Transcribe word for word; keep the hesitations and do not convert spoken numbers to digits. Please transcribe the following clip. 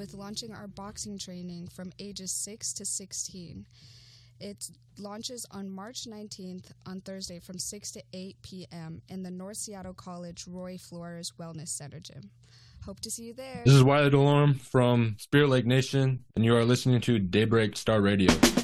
with launching our boxing training from ages six to sixteen. It launches on March nineteenth on Thursday from six to eight p.m. in the North Seattle College Roy Flores Wellness Center gym. Hope to see you there. This is Wiley Delorme from Spirit Lake Nation, and you are listening to Daybreak Star Radio.